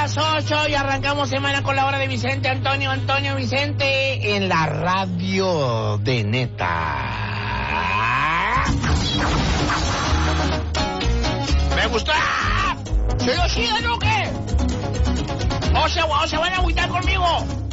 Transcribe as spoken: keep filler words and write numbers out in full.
las ocho y arrancamos semana con la hora de Vicente Antonio, Antonio Vicente en la radio de neta. ¡Me gustó! ¡Soy los Luque! ¡O se, o se van a agüitar conmigo!